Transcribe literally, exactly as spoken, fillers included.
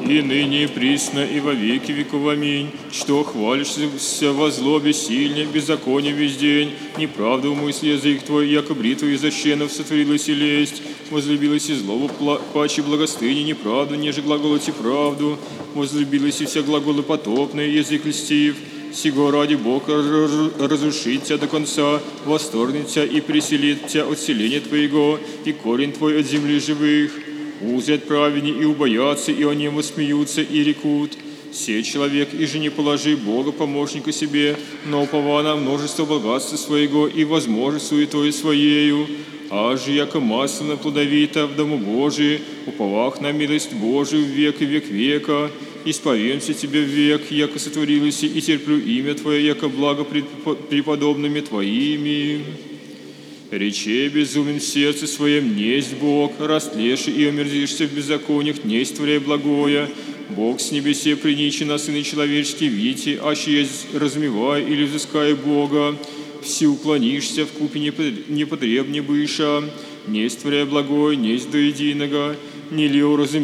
и ныне, и присно, и во веки веков. Аминь. Что хвалишься во злобе сильне, беззаконие весь день, неправду умысли язык твой, яко бритву изощенов сотворилась и лесть, возлюбилась и злобу паче благостыни, неправду, неже глаголоти правду, возлюбилась и все глаголы потопные, язык льстив. Сего ради Бог разрушит тебя до конца, восторгнет тебя и преселит тебя от селения твоего, и корень твой от земли живых. Узрят праведни и убоятся, и о нем смеются и рекут. Сей человек, и же не положи Бога помощника себе, но упова на множество богатства своего и возможность суетой своею. А же, яко масло плодовито в дому Божии, уповах на милость Божию в век и век века, исповемся тебе в век, яко сотворилось, и терплю имя Твое, яко благо пред преподобными Твоими. Рече безумен в сердце своем, несть Бог, растлеши и омерзишься в беззакониях, несть творяй благое. Бог с небесе приничи на сыны человеческие, видите, аще есть размевая или взыская Бога, все уклонишься, вкупе непотребне быша, несть творяй благое, несть до единого, не ли уразумеешь,